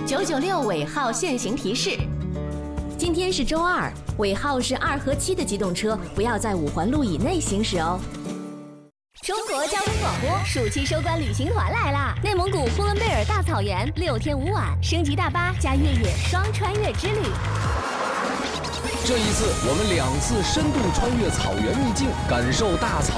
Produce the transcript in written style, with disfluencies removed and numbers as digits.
996尾号限行提示。今天是周二，尾号是2和7的机动车不要在5环路以内行驶哦。 中国交通广播暑期收官旅行团来啦！内蒙古呼伦贝尔大草原6天5晚，升级大巴加越野双穿越之旅。 这一次我们2次深度穿越草原秘境，感受大草